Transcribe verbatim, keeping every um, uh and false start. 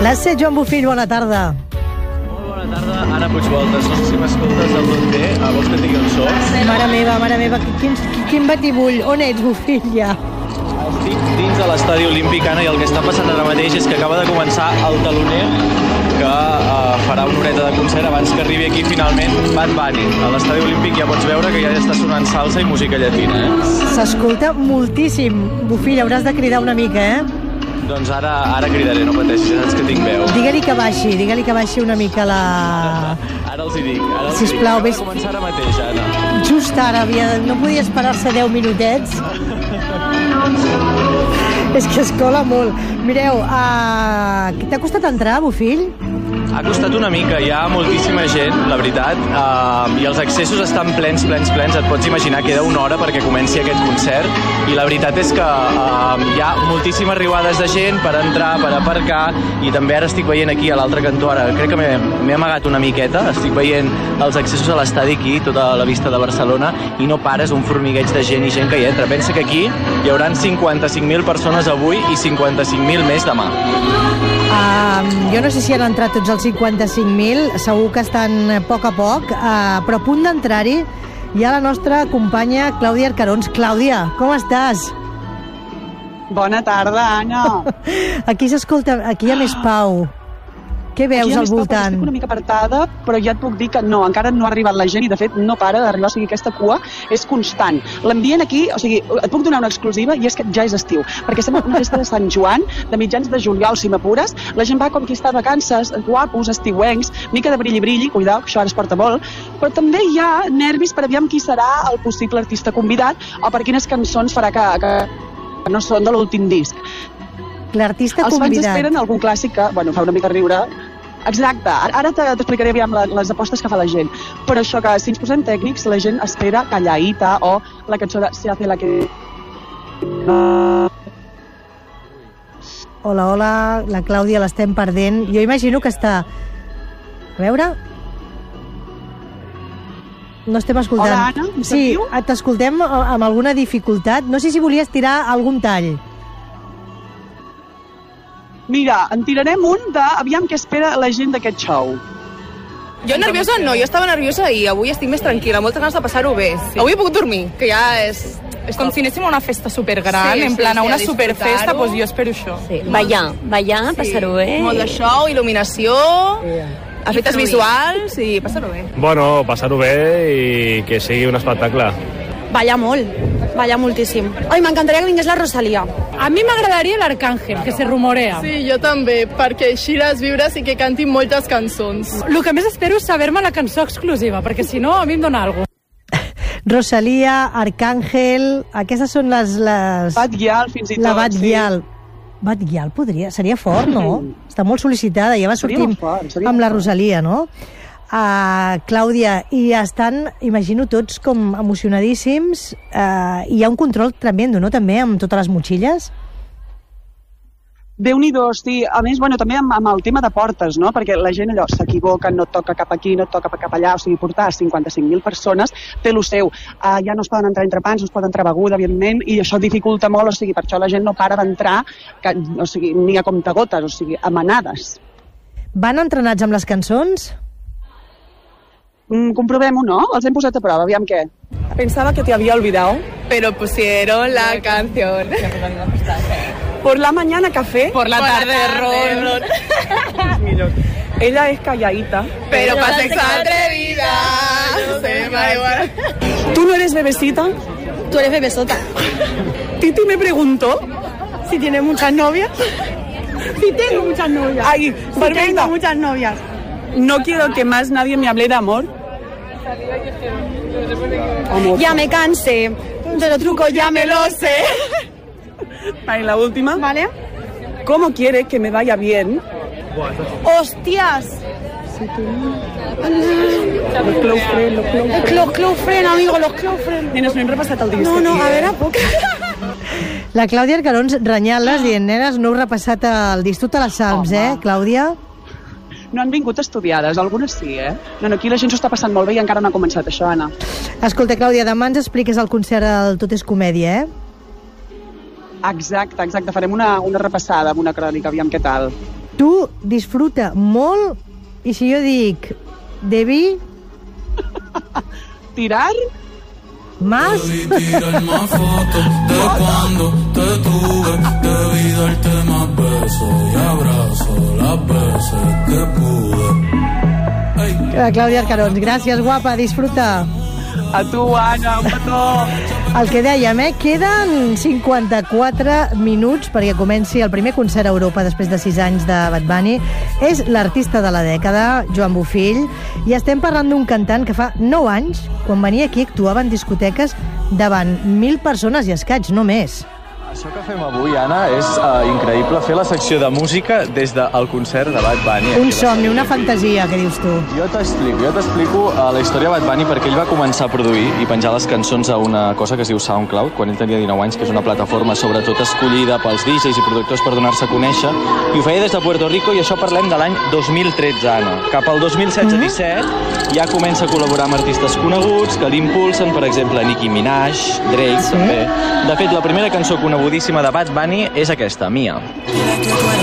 Les set, Joan Bofill, bona tarda. Molt bona tarda, Anna Puigvoltes. No sé si m'escoltes al tot bé, a vols que et digui on soc? Mare meva, mare meva, quin, quin batibull. On ets, Bofill, ja? Estic dins de l'estadi olímpic, Anna, i el que està passant ara mateix és que acaba de començar el taloner que uh, farà una horeta de concert abans que arribi aquí finalment Bad Bunny. A l'estadi olímpic ja pots veure que ja està sonant salsa i música llatina, eh? S'escolta moltíssim. Bofill, hauràs de cridar una mica, eh? Doncs ara, ara cridaré, no pateixis, ja saps que tinc veu. Digue-li que baixi, digue-li que baixi una mica la... Ara els hi dic, ara els Sisplau, hi dic. Acaba de començar ara mateix, Anna. Just ara, havia... no podia esperar-se deu minutets. És que es cola molt. Mireu, uh, t'ha costat entrar, Bofill? Ha costat una mica, hi ha moltíssima gent, la veritat, uh, i els accessos estan plens, plens, plens. Et pots imaginar, queda una hora perquè comenci aquest concert, i la veritat és que uh, hi ha moltíssimes arribades de gent per entrar, per aparcar, i també ara estic veient aquí a l'altre cantó, ara crec que m'he amagat una miqueta, estic veient els accessos a l'estadi aquí, tota la vista de Barcelona, i no pares, un formigueig de gent i gent que hi entra. Pensa que aquí hi haurà cinquanta-cinc mil persones avui i cinquanta-cinc mil més demà. Uh, jo no sé si han entrat tots els cinquanta-cinc mil, segur que estan a poc a poc, uh, però a punt d'entrar-hi hi ha la nostra companya Clàudia Arcarons. Clàudia, com estàs? Bona tarda, Anna. Aquí s'escolta, aquí hi ha més pau. Què veus al voltant? Estic una mica apartada, però ja et puc dir que no, encara no ha arribat la gent i de fet no para d'arribar, o sigui, aquesta cua és constant. L'ambient aquí, o sigui, et puc donar una exclusiva i és que ja és estiu, perquè sembla una festa de Sant Joan, de mitjans de juliol, si m'apures, la gent va com qui està de vacances, guapos, estiuencs, mica de brilli-brilli, cuidao, que això ara es porta molt, però també hi ha nervis per aviam qui serà el possible artista convidat o per quines cançons farà que, que no són de l'últim disc. L'artista convidat. Els fans esperen algun clàssic que, bueno, fa una mica riure. Exacte, ara t'explicaré aviam les apostes que fa la gent. Però això que, si ens posem tècnics, la gent espera Calladita o la cançó de Se hace la que... Hola, hola, la Clàudia l'estem perdent. Jo imagino que està... A veure... No estem escoltant. Hola, Anna, em sentiu? Sí, t'escoltem amb alguna dificultat. No sé si volies tirar algun tall. Mira, en tirarem un de aviam què espera la gent d'aquest show. Jo nerviosa no, jo estava nerviosa i avui estic més tranquil·la, moltes ganes de passar-ho bé. Sí. Avui he pogut dormir, que ja és... És com si anéssim a una festa supergran, sí, en plan sí, a una superfesta, doncs jo espero això. Sí. Ballar, ballar, sí. Passar-ho bé. Molt de show, il·luminació, sí. Efectes visuals i passar-ho bé. Bueno, passar-ho bé i que sigui un espectacle. Ballar molt, ballar moltíssim. Ai, m'encantaria que vingués la Rosalía. A mi m'agradaria l'Arcángel, que se rumorea. Sí, jo també, perquè així les viures i que cantin moltes cançons. El que més espero és saber-me la cançó exclusiva, perquè si no, a mi em dona alguna cosa. Rosalía, Arcángel, aquestes són les... les... Bad Gyal, fins i tot. La Bad Gyal. Sí. Bad Gyal podria... Seria fort, no? Està molt sol·licitada, ja va sortir amb la Rosalía, no? Uh, Clàudia, i estan, imagino, tots com emocionadíssims, uh, i hi ha un control tremendo, no?, també, amb totes les motxilles? Déu-n'hi-do, sí. A més, bueno, també amb, amb el tema de portes, no?, perquè la gent allò s'equivoca, no toca cap aquí, no toca cap allà, o sigui, portar cinquanta-cinc mil persones té lo seu. Uh, ja no es poden entrar entrepans, no es poden entrar beguda, evidentment, i això dificulta molt, o sigui, per això la gent no para d'entrar, que, o sigui, n'hi ha comptagotes, o sigui, a manades. Van entrenats amb les cançons? Mm, comprovem-ho, ¿no? Els hem posat a prova, aviam què. Pensaba que te había olvidado, pero pusieron la canción. Por la mañana café. Por la tarde ron. Ella es calladita. Pero para sexo atrevida. No sé, me da igual. ¿Tú no eres bebecita? Tú eres bebesota. Titi me preguntó si tiene muchas novias. Si tengo muchas novias. Ay, si tengo muchas novias. No quiero que más nadie me hable de amor. Amor. Ya me cansé. De los trucos ya me lo sé. Vale, la última. Vale. ¿Cómo quiere que me vaya bien? ¡Hostias! Los cloufren, los cloufren. Los cloufren, amigo, los cloufren. Nenes, no hem repassat el disc. No, no, a veure, a poc. La Clàudia Arcarons renyant-les, dient, nenes, no heu repassat el disc. Tu te les saps, eh, Clàudia? No han vingut estudiades, algunes sí, eh? No, no, aquí la gent s'ho està passant molt bé i encara no ha començat això, Anna. Escolta, Clàudia, demà ens expliques el concert del Tot és Comèdia, eh? Exacte, exacte. Farem una, una repassada amb una crònica, aviam què tal. Tu disfruta molt, i si jo dic Devi... Tirar? Más? Tirar más fotos de cuando te tuve, debí darte más besos y abrazo las veces que pude. Hey. Clàudia Arcarons, gràcies, guapa, disfruta. A tu, Anna, un petó. El que dèiem, eh? Queden cinquanta-quatre minuts perquè comenci el primer concert a Europa després de sis anys de Bad Bunny. És l'artista de la dècada, Joan Bofill, i estem parlant d'un cantant que fa nou anys, quan venia aquí, actuava en discoteques davant mil persones i escaig, no més. Això que fem avui, Anna, és uh, increïble, fer la secció de música des del concert de Bad Bunny. Un somni, una fantasia, que dius tu. Jo t'explico, jo t'explico uh, la història de Bad Bunny perquè ell va començar a produir i penjar les cançons a una cosa que es diu SoundCloud, quan ell tenia dinou anys, que és una plataforma sobretot escollida pels D Js i productors per donar-se a conèixer, i ho feia des de Puerto Rico, i això parlem de l'any dos mil tretze, Anna. Cap al dos mil setze disset mm-hmm. ja comença a col·laborar amb artistes coneguts que l'impulsen, per exemple, Nicki Minaj, Drake, sí. també. De fet, la primera cançó coneguda de Bad Bunny és aquesta, Mia.